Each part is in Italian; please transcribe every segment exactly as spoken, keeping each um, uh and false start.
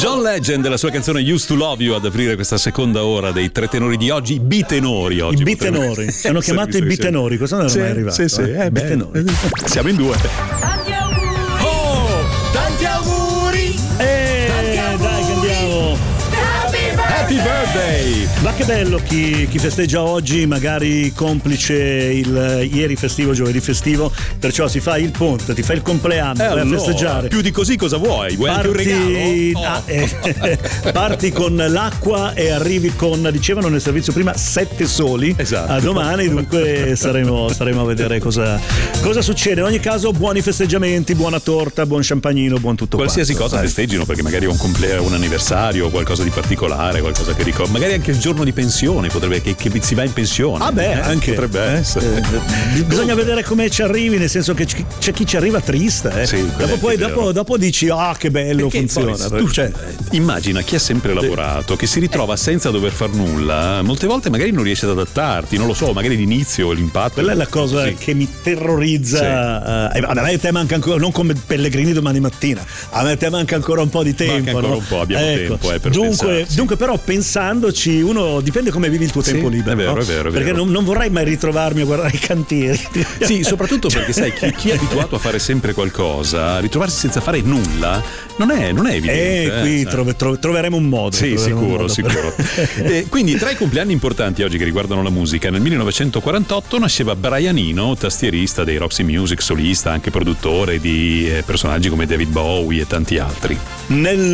John Legend e la sua canzone Used to Love You ad aprire questa seconda ora dei tre tenori di oggi, i bitenori oggi. I bitenori, sono chiamati i bitenori, questo non è sì, mai arrivato. Sì, sì, eh? eh, bitenori. Siamo in due. Tanti auguri! Oh! Tanti auguri! Eh, Tanti auguri! dai che andiamo! Happy birthday! Happy birthday! Ma che bello chi, chi festeggia oggi, magari complice il ieri festivo, giovedì festivo, perciò si fa il ponte, ti fai il compleanno, Eh, vai allora, a festeggiare. più di così cosa vuoi? Vuoi anche un regalo? Oh. Ah, eh, parti con l'acqua e arrivi con, dicevano nel servizio prima, sette soli. Esatto. A domani, dunque staremo, staremo a vedere cosa, cosa succede. In ogni caso, buoni festeggiamenti, buona torta, buon champagnino, buon tutto Qualsiasi quanto. cosa festeggino, perché magari è un compleanno, un anniversario, qualcosa di particolare, qualcosa che ricorda. Magari anche il giorno di pensione, potrebbe che, che si va in pensione. Ah beh, eh, anche potrebbe essere. Eh, bisogna vedere come ci arrivi, nel senso che c- c'è chi ci arriva triste, eh. Sì, dopo, poi, dopo, dopo dici ah che bello, Perché funziona. poi, tu, Cioè, immagina chi ha sempre lavorato, che si ritrova senza dover far nulla, molte volte magari non riesce ad adattarti, non lo so, magari l'inizio, l'impatto. quella è la cosa sì. che mi terrorizza. Sì. Eh, a me te manca ancora, non come Pellegrini domani mattina, a me te manca ancora un po' di tempo. Manca ancora no? un po', abbiamo ecco. tempo eh, per dunque, pensarci. dunque, però, pensandoci, uno dipende come vivi il tuo Sì, tempo libero. è vero, no? è vero, è Perché vero. non, non vorrei mai ritrovarmi a guardare i cantieri. Sì, soprattutto perché sai, chi, chi è abituato a fare sempre qualcosa, ritrovarsi senza fare nulla non è, non è evidente. Eh, qui eh. trove, trove, troveremo un modo. Sì, troveremo un sicuro, modo sicuro. per- Eh, quindi tra i compleanni importanti oggi che riguardano la musica, nel millenovecentoquarantotto nasceva Brian Eno, tastierista dei Roxy Music, solista, anche produttore di eh, personaggi come David Bowie e tanti altri. Nel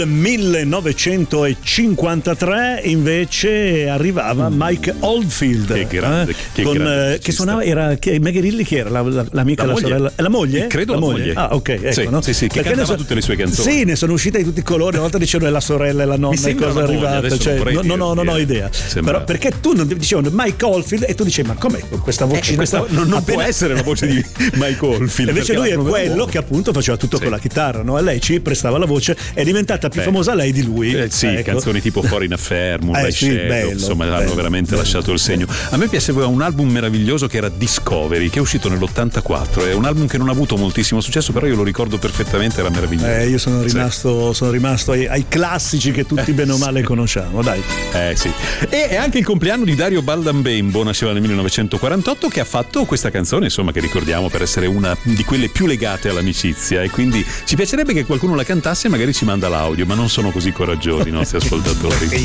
millenovecentocinquantatré invece arrivava Mike Oldfield, Che grande, eh, che con, grande eh, che musicista. suonava, era che, Maggie Riley, che era la, la, l'amica, La la, moglie. sorella, è la moglie? Credo la moglie. Ah, ok, ecco, Sì, no? sì, sì, che Perché cantava ne so- tutte le sue canzoni. Sì, ne sono uscite di tutti i colori. Una volta dicevano è la sorella, è la nonna, Mi e sembra cosa è la moglie, arrivata. adesso Cioè, non vorrei no, no, no, non ho dirti, idea. sembra- Però perché tu non dicevano Mike Oldfield e tu dicevi, ma com'è questa vocina? Eh, questa qua? non, non Appena- può essere la voce di Mike Oldfield. Invece perché lui è l'hanno quello uomo. che appunto faceva tutto Sì. con la chitarra, no? E lei ci prestava la voce, è diventata più Beh. famosa lei di lui. Eh, sì, ecco. canzoni tipo Foreign Affair, Moonlight Eh, sì, Shadow, bello, insomma hanno bello, veramente bello. lasciato il segno. A me piaceva un album meraviglioso che era Discovery, che è uscito nell'ottantaquattro, è un album che non ha avuto moltissimo successo, però io lo ricordo perfettamente, era meraviglioso. Eh, io sono Sì. rimasto, sono rimasto ai, ai classici che tutti bene o male conosciamo, dai. Eh sì. E è anche il compleanno di Dario Baldambembo, nasceva nel millenovecentoquarantotto, che ha fatto questa canzone, insomma, che ricordiamo per essere una di quelle più legate all'amicizia, e quindi ci piacerebbe che qualcuno la cantasse e magari ci manda l'audio, ma non sono così coraggiosi i nostri ascoltatori.